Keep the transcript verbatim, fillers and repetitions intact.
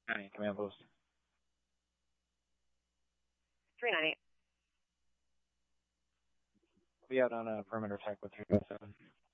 County Command Post. three nine eight. Be out on a perimeter check with three nine seven.